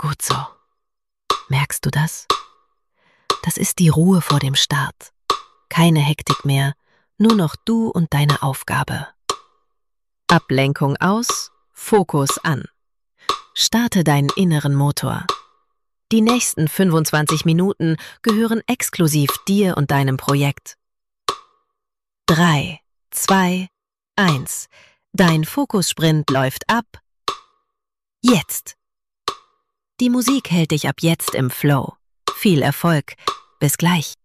Gut so. Merkst du das? Das ist die Ruhe vor dem Start. Keine Hektik mehr, nur noch du und deine Aufgabe. Ablenkung aus, Fokus an. Starte deinen inneren Motor. Die nächsten 25 Minuten gehören exklusiv dir und deinem Projekt. 3, 2, 1. Dein Fokussprint läuft ab. Jetzt. Die Musik hält dich ab jetzt im Flow. Viel Erfolg. Bis gleich.